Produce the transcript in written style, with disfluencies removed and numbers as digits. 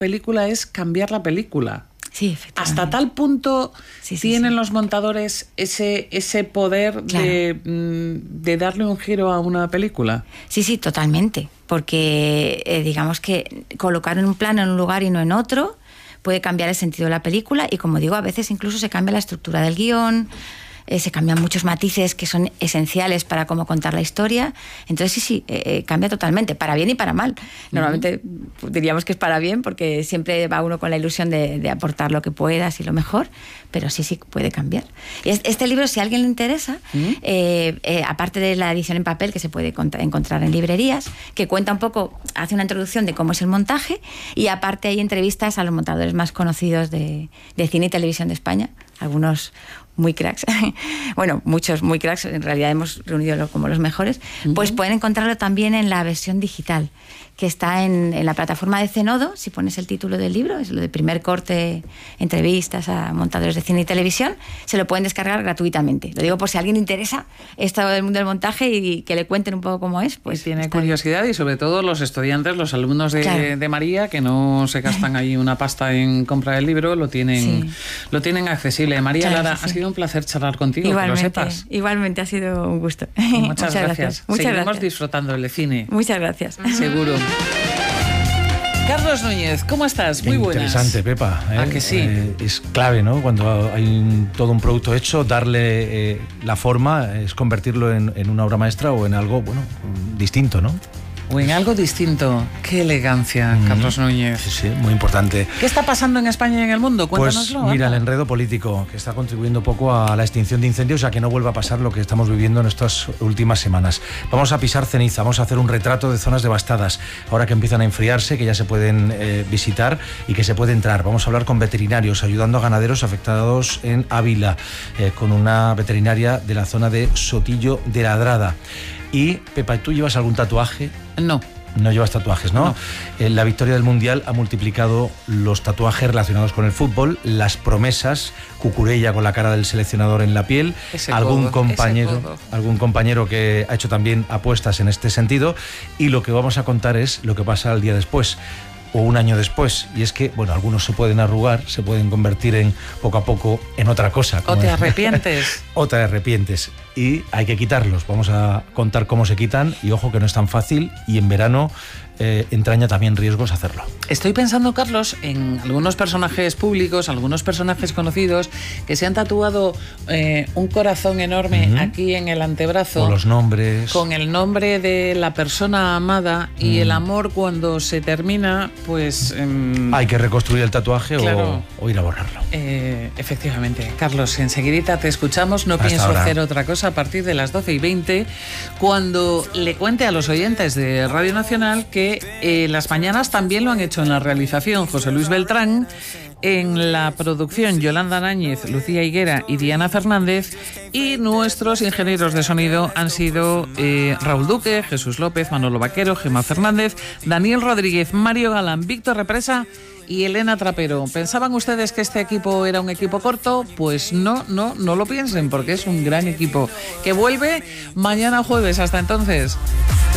película es cambiar la película. Sí, efectivamente. Hasta tal punto tienen los montadores ese poder, claro, de darle un giro a una película. Sí, totalmente. Porque digamos que colocar en un plano en un lugar y no en otro puede cambiar el sentido de la película, y como digo, a veces incluso se cambia la estructura del guión, se cambian muchos matices que son esenciales para cómo contar la historia. Entonces cambia totalmente, para bien y para mal. Normalmente diríamos que es para bien, porque siempre va uno con la ilusión de aportar lo que puedas y lo mejor, pero sí puede cambiar. Y este libro, si a alguien le interesa, aparte de la edición en papel que se puede encontrar en librerías, que cuenta un poco, hace una introducción de cómo es el montaje, y aparte hay entrevistas a los montadores más conocidos de cine y televisión de España, algunos muy cracks, bueno, muchos muy cracks, en realidad hemos reunido como los mejores, pues pueden encontrarlo también en la versión digital, que está en la plataforma de Zenodo. Si pones el título del libro, es lo de Primer Corte, entrevistas a montadores de cine y televisión, se lo pueden descargar gratuitamente. Lo digo por si a alguien le interesa esto del mundo del montaje y que le cuenten un poco cómo es. Pues tiene curiosidad, y sobre todo los estudiantes, los alumnos de María, que no se gastan ahí una pasta en comprar el libro, lo tienen accesible. María Lara, ha sido un placer charlar contigo, igualmente, que lo sepas. Igualmente, ha sido un gusto. Muchas gracias. Muchas Seguiremos gracias. disfrutando del cine. Muchas gracias. Seguro. Carlos Núñez, ¿cómo estás? Muy buenas. Interesante, Pepa. ¿A que sí? Es clave, ¿no? Cuando hay todo un producto hecho, darle la forma es convertirlo en una obra maestra o en algo, distinto, ¿no? O en algo distinto. Qué elegancia, Carlos Núñez. Sí, muy importante. ¿Qué está pasando en España y en el mundo? Cuéntanoslo. Pues mira, el enredo político, que está contribuyendo poco a la extinción de incendios, a que no vuelva a pasar lo que estamos viviendo en estas últimas semanas. Vamos a pisar ceniza, vamos a hacer un retrato de zonas devastadas, ahora que empiezan a enfriarse, que ya se pueden visitar y que se puede entrar. Vamos a hablar con veterinarios, ayudando a ganaderos afectados en Ávila, con una veterinaria de la zona de Sotillo de Ladrada. Y, Pepa, ¿tú llevas algún tatuaje? No. No llevas tatuajes, ¿no? La victoria del Mundial ha multiplicado los tatuajes relacionados con el fútbol, las promesas, Cucurella con la cara del seleccionador en la piel, algún compañero que ha hecho también apuestas en este sentido, y lo que vamos a contar es lo que pasa al día después, o un año después, y es que, algunos se pueden arrugar, se pueden convertir en poco a poco en otra cosa. O te arrepientes. O te arrepientes, y hay que quitarlos. Vamos a contar cómo se quitan, y ojo que no es tan fácil, y en verano entraña también riesgos hacerlo. Estoy pensando, Carlos, en algunos personajes públicos, algunos personajes conocidos que se han tatuado un corazón enorme aquí en el antebrazo. O los nombres. Con el nombre de la persona amada, y el amor, cuando se termina, pues... hay que reconstruir el tatuaje, claro, o ir a borrarlo. Efectivamente. Carlos, enseguidita te escuchamos. No Hasta pienso ahora. hacer otra cosa a partir de las 12:20, cuando le cuente a los oyentes de Radio Nacional que las mañanas también lo han hecho en la realización José Luis Beltrán, en la producción Yolanda Náñez, Lucía Higuera y Diana Fernández, y nuestros ingenieros de sonido han sido Raúl Duque, Jesús López, Manolo Vaquero, Gemma Fernández, Daniel Rodríguez, Mario Galán, Víctor Represa y Elena Trapero. ¿Pensaban ustedes que este equipo era un equipo corto? Pues no lo piensen, porque es un gran equipo que vuelve mañana jueves. Hasta entonces.